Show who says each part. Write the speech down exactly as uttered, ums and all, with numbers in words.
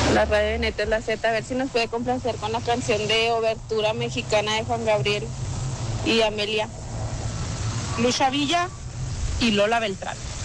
Speaker 1: La radio de Neta es la Z, a ver si nos puede complacer con la canción de Obertura Mexicana de Juan Gabriel y Amelia.
Speaker 2: Lucha Villa y Lola Beltrán.